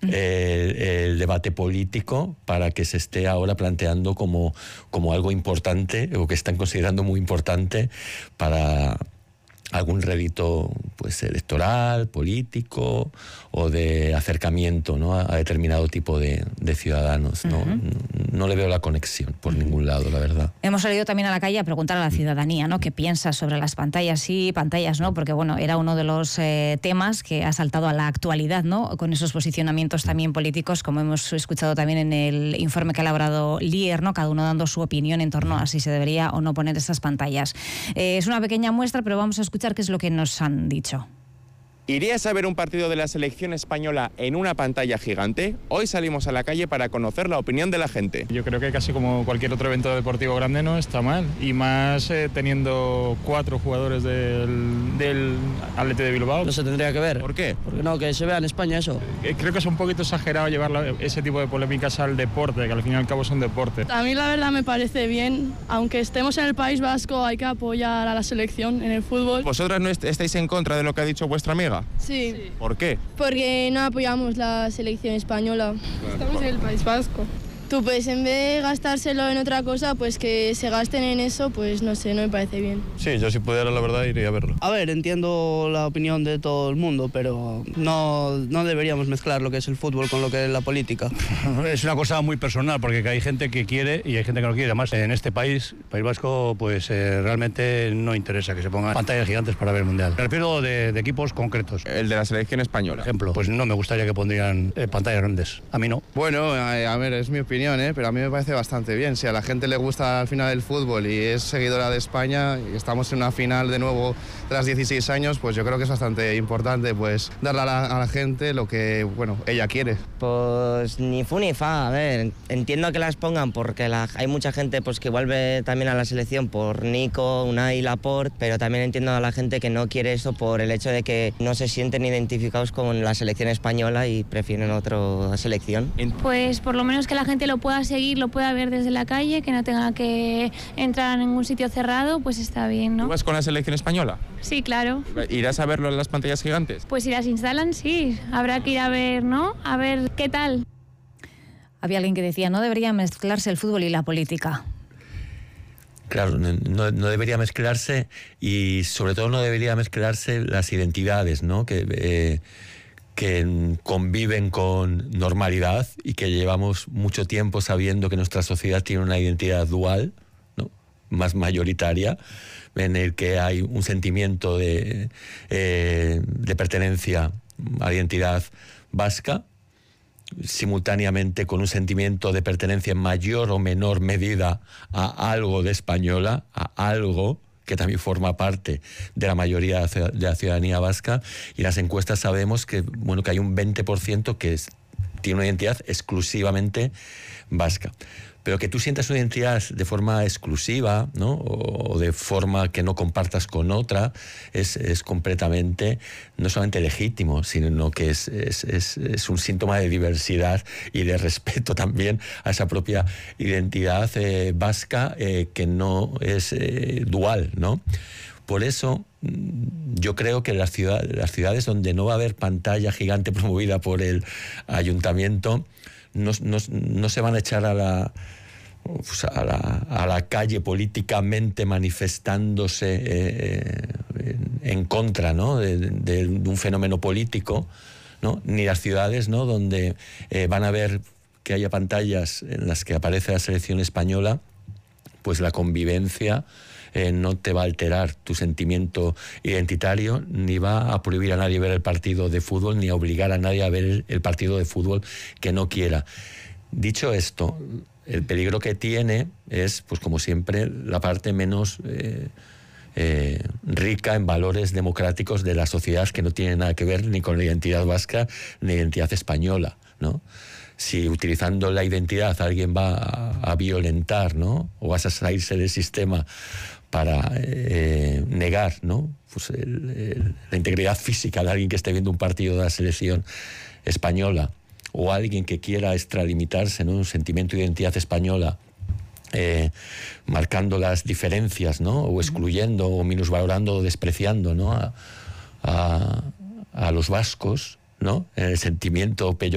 el debate político para que se esté ahora planteando como algo importante, o que están considerando muy importante para algún rédito pues electoral, político o de acercamiento, ¿no?, a determinado tipo de ciudadanos. No le veo la conexión por ningún lado, la verdad. Hemos salido también a la calle a preguntar a la ciudadanía, ¿no?, qué piensa sobre las pantallas sí, pantallas no, porque bueno, era uno de los temas que ha saltado a la actualidad, ¿no?, con esos posicionamientos también políticos, como hemos escuchado también en el informe que ha elaborado Lier, ¿no?, cada uno dando su opinión en torno a si se debería o no poner esas pantallas. Es una pequeña muestra, pero vamos a escuchar qué es lo que nos han dicho. ¿Irías a ver un partido de la selección española en una pantalla gigante? Hoy salimos a la calle para conocer la opinión de la gente. Yo creo que casi como cualquier otro evento deportivo grande no está mal. Y más teniendo 4 jugadores del Athletic de Bilbao. No se tendría que ver. ¿Por qué? Porque no, que se vea en España eso. Creo que es un poquito exagerado llevar ese tipo de polémicas al deporte, que al fin y al cabo es un deporte. A mí la verdad me parece bien. Aunque estemos en el País Vasco, hay que apoyar a la selección en el fútbol. ¿Vosotras no estáis en contra de lo que ha dicho vuestra amiga? Sí. ¿Por qué? Porque no apoyamos la selección española. Estamos en el País Vasco. Tú pues en vez de gastárselo en otra cosa, pues que se gasten en eso, pues no sé, no me parece bien. Sí, yo si pudiera la verdad iría a verlo. A ver, entiendo la opinión de todo el mundo, pero no deberíamos mezclar lo que es el fútbol con lo que es la política. Es una cosa muy personal, porque hay gente que quiere y hay gente que no quiere. Además, en este País Vasco, pues realmente no interesa que se pongan pantallas gigantes para ver el Mundial. Me refiero de equipos concretos. El de la selección española. Por ejemplo, pues no me gustaría que pondrían pantallas grandes. A mí no. Bueno, a ver, es mi opinión, pero a mí me parece bastante bien. Si a la gente le gusta al final el fútbol y es seguidora de España y estamos en una final de nuevo tras 16 años, pues yo creo que es bastante importante pues darle a la gente lo que, bueno, ella quiere. Pues ni fu ni fa, a ver, entiendo que las pongan porque hay mucha gente pues que vuelve también a la selección por Nico, Unai, Laporte, pero también entiendo a la gente que no quiere eso por el hecho de que no se sienten identificados con la selección española y prefieren otra selección. Pues por lo menos que la gente lo pueda seguir, lo pueda ver desde la calle, que no tenga que entrar a ningún sitio cerrado, pues está bien, ¿no? ¿Tú vas con la selección española? Sí, claro. ¿Irás a verlo en las pantallas gigantes? Pues si las instalan, sí. Habrá que ir a ver, ¿no? A ver qué tal. Había alguien que decía, no debería mezclarse el fútbol y la política. Claro, no debería mezclarse, y sobre todo no debería mezclarse las identidades, ¿no?, que conviven con normalidad y que llevamos mucho tiempo sabiendo que nuestra sociedad tiene una identidad dual, ¿no?, más mayoritaria, en el que hay un sentimiento de pertenencia a la identidad vasca, simultáneamente con un sentimiento de pertenencia en mayor o menor medida a algo de española, a algo que también forma parte de la mayoría de la ciudadanía vasca, y en las encuestas sabemos que, bueno, que hay un 20% que tiene una identidad exclusivamente vasca. Pero que tú sientas una identidad de forma exclusiva, ¿no?, o de forma que no compartas con otra, es completamente, no solamente legítimo, sino que es un síntoma de diversidad y de respeto también a esa propia identidad vasca, que no es dual, ¿no? Por eso yo creo que las ciudades donde no va a haber pantalla gigante promovida por el ayuntamiento no se van a echar a la calle políticamente manifestándose en contra, ¿no?, de un fenómeno político, ¿no?, ni las ciudades, ¿no?, donde van a ver que haya pantallas en las que aparece la selección española, pues la convivencia no te va a alterar tu sentimiento identitario, ni va a prohibir a nadie ver el partido de fútbol, ni a obligar a nadie a ver el partido de fútbol que no quiera. Dicho esto, el peligro que tiene es, pues como siempre, la parte menos rica en valores democráticos de la sociedad, que no tiene nada que ver ni con la identidad vasca ni la identidad española, ¿no? Si utilizando la identidad alguien va a violentar, ¿no?, o vas a salirse del sistema para negar, ¿no?, pues la integridad física de alguien que esté viendo un partido de la selección española, o alguien que quiera extralimitarse, ¿no?, un sentimiento de identidad española, marcando las diferencias, ¿no?, o excluyendo o minusvalorando o despreciando, ¿no?, a los vascos, ¿no?, en el sentimiento peyorativo